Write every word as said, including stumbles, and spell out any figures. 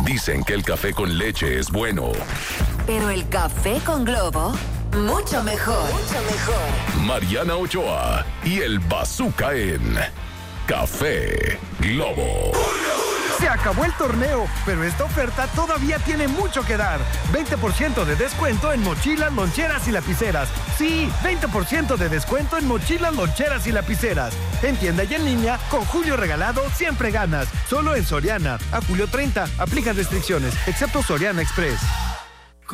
Dicen que el café con leche es bueno. Pero el café con Globo, mucho mejor. Mucho mejor. Mariana Ochoa y el Bazooka en Café Globo. Se acabó el torneo, pero esta oferta todavía tiene mucho que dar. veinte por ciento de descuento en mochilas, loncheras y lapiceras. Sí, veinte por ciento de descuento en mochilas, loncheras y lapiceras. En tienda y en línea, con Julio Regalado siempre ganas. Solo en Soriana. A julio treinta, aplican restricciones, excepto Soriana Express.